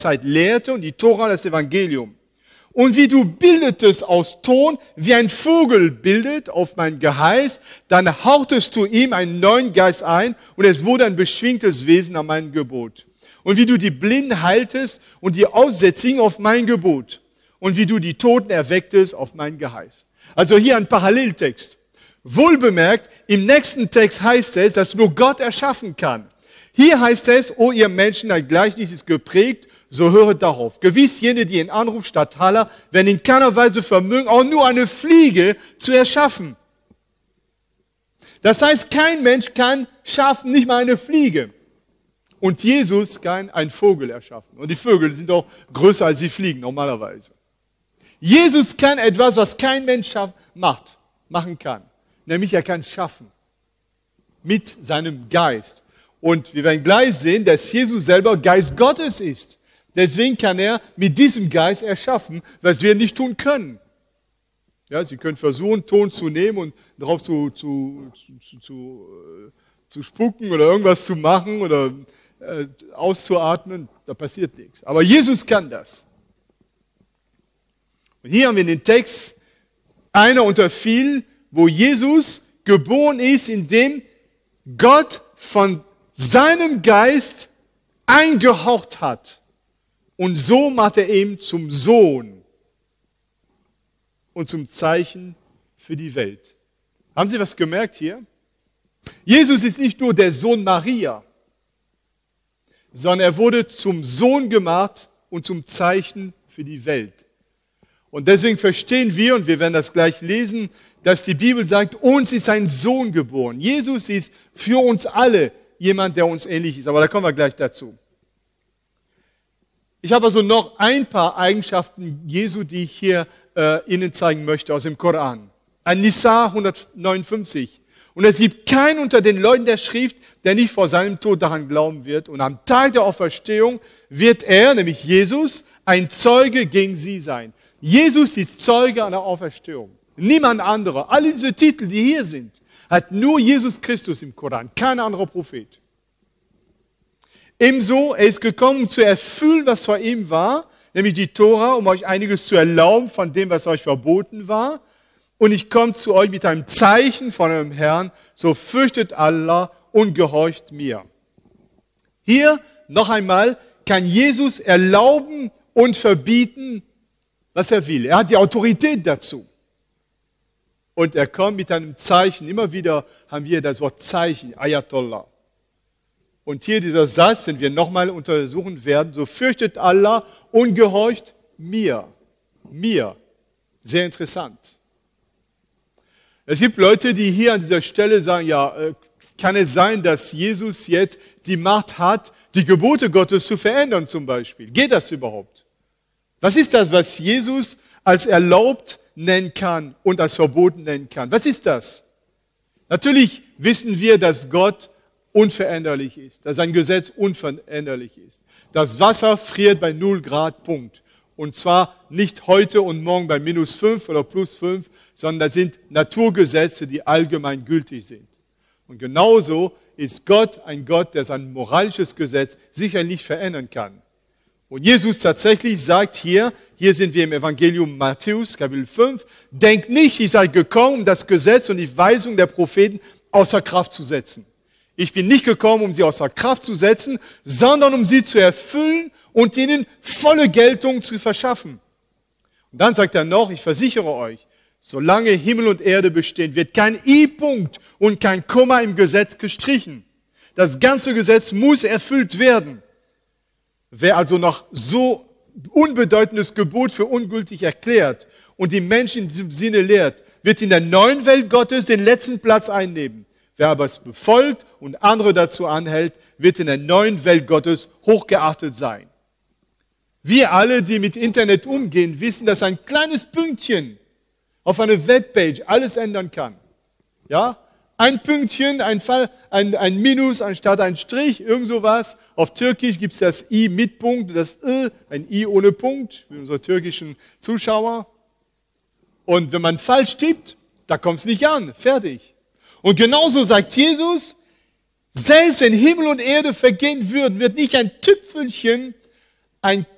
Zeit lehrte und die Tora, das Evangelium. Und wie du bildetest aus Ton, wie ein Vogel bildet auf mein Geheiß, dann hauchtest du ihm einen neuen Geist ein und es wurde ein beschwingtes Wesen an mein Gebot. Und wie du die Blinden heiltest und die Aussätzigen auf mein Gebot. Und wie du die Toten erwecktest auf mein Geheiß. Also hier ein Paralleltext. Wohlbemerkt, im nächsten Text heißt es, dass nur Gott erschaffen kann. Hier heißt es, o ihr Menschen, ein Gleichnis ist geprägt, so höret darauf. Gewiss jene, die ihn anruft statt Haller, werden in keiner Weise vermögen, auch nur eine Fliege zu erschaffen. Das heißt, kein Mensch kann schaffen, nicht mal eine Fliege. Und Jesus kann einen Vogel erschaffen. Und die Vögel sind auch größer als die Fliegen normalerweise. Jesus kann etwas, was kein Mensch machen kann. Nämlich er kann schaffen. Mit seinem Geist. Und wir werden gleich sehen, dass Jesus selber Geist Gottes ist. Deswegen kann er mit diesem Geist erschaffen, was wir nicht tun können. Ja, Sie können versuchen, Ton zu nehmen und darauf zu spucken oder irgendwas zu machen oder auszuatmen. Da passiert nichts. Aber Jesus kann das. Und hier haben wir den Text, einer unter vielen, wo Jesus geboren ist, indem Gott von seinem Geist eingehaucht hat. Und so macht er ihn zum Sohn und zum Zeichen für die Welt. Haben Sie was gemerkt hier? Jesus ist nicht nur der Sohn Maria, sondern er wurde zum Sohn gemacht und zum Zeichen für die Welt. Und deswegen verstehen wir, und wir werden das gleich lesen, dass die Bibel sagt, uns ist ein Sohn geboren. Jesus ist für uns alle jemand, der uns ähnlich ist. Aber da kommen wir gleich dazu. Ich habe also noch ein paar Eigenschaften Jesu, die ich hier Ihnen zeigen möchte aus dem Koran. An-Nisa 159. Und es gibt keinen unter den Leuten der Schrift, der nicht vor seinem Tod daran glauben wird. Und am Tag der Auferstehung wird er, nämlich Jesus, ein Zeuge gegen sie sein. Jesus ist Zeuge an der Auferstehung. Niemand anderer. Alle diese Titel, die hier sind, hat nur Jesus Christus im Koran, kein anderer Prophet. Ebenso, er ist gekommen, um zu erfüllen, was vor ihm war, nämlich die Tora, um euch einiges zu erlauben von dem, was euch verboten war. Und ich komme zu euch mit einem Zeichen von eurem Herrn, so fürchtet Allah und gehorcht mir. Hier noch einmal kann Jesus erlauben und verbieten, was er will. Er hat die Autorität dazu. Und er kommt mit einem Zeichen. Immer wieder haben wir das Wort Zeichen, Ayatollah. Und hier dieser Satz, den wir nochmal untersuchen werden, so fürchtet Allah und gehorcht mir. Mir. Sehr interessant. Es gibt Leute, die hier an dieser Stelle sagen, ja, kann es sein, dass Jesus jetzt die Macht hat, die Gebote Gottes zu verändern zum Beispiel? Geht das überhaupt? Was ist das, was Jesus als erlaubt nennen kann und als verboten nennen kann? Was ist das? Natürlich wissen wir, dass Gott unveränderlich ist, dass sein Gesetz unveränderlich ist. Das Wasser friert bei 0 Grad, Punkt. Und zwar nicht heute und morgen bei -5 oder +5, sondern das sind Naturgesetze, die allgemein gültig sind. Und genauso ist Gott ein Gott, der sein moralisches Gesetz sicher nicht verändern kann. Und Jesus tatsächlich sagt hier sind wir im Evangelium Matthäus, Kapitel 5, denkt nicht, ich sei gekommen, um das Gesetz und die Weisung der Propheten außer Kraft zu setzen. Ich bin nicht gekommen, um sie außer Kraft zu setzen, sondern um sie zu erfüllen und ihnen volle Geltung zu verschaffen. Und dann sagt er noch, ich versichere euch, solange Himmel und Erde bestehen, wird kein I-Punkt und kein Komma im Gesetz gestrichen. Das ganze Gesetz muss erfüllt werden. Wer also noch so unbedeutendes Gebot für ungültig erklärt und die Menschen in diesem Sinne lehrt, wird in der neuen Welt Gottes den letzten Platz einnehmen. Wer aber es befolgt und andere dazu anhält, wird in der neuen Welt Gottes hochgeachtet sein. Wir alle, die mit Internet umgehen, wissen, dass ein kleines Pünktchen auf einer Webpage alles ändern kann. Ja? Ein Pünktchen, ein Minus anstatt ein Strich, irgend sowas. Auf Türkisch gibt es das I mit Punkt, das ein I ohne Punkt, wie unsere türkischen Zuschauer. Und wenn man falsch tippt, da kommt es nicht an, fertig. Und genauso sagt Jesus, selbst wenn Himmel und Erde vergehen würden, wird nicht ein Tüpfelchen, ein